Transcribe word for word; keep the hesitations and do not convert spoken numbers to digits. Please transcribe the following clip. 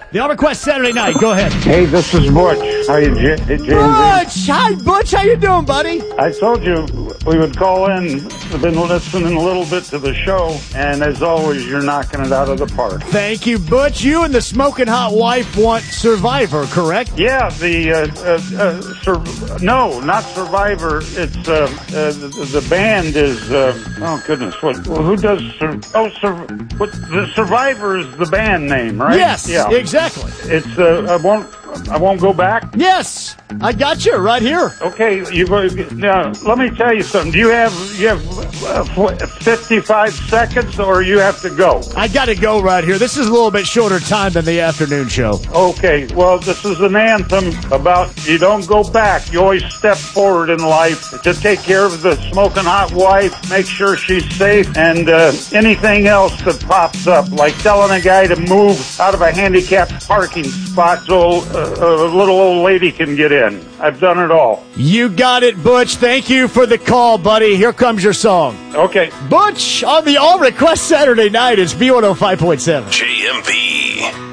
The All Request Saturday night. Go ahead. Hey, this is Butch. How you, J- J- Butch! Hi, Butch. How you doing, buddy? I told you we would call in. I've been listening a little bit to the show, and as always, you're knocking it out of the park. Thank you, Butch. You and the Smoking Hot Wife want Survivor, correct? Yeah, the, uh, uh, uh, sur- no, not Survivor. It's, uh, uh the, the band is, uh, oh goodness, what, who does, sur- oh, sur- what, the Survivor is the band name, right? Yes, yeah. exactly. It's, uh, I won't, I won't go back? Yes, I got you right here. Okay, you go, now, let me tell you something. Do you have, you have uh, fifty-five seconds, or you have to go? I got to go right here. This is a little bit shorter time than the afternoon show. Okay, well, this is an anthem about you don't go back. You always step forward in life to take care of the smoking hot wife, make sure she's safe, and uh, anything else that pops up, like telling a guy to move out of a handicapped parking spot so uh, a little old lady can get in. I've done it all. You got it, Butch. Thank you for the call, buddy. Here comes your song. Okay. Butch on the All Request Saturday night is B one oh five point seven. J M V.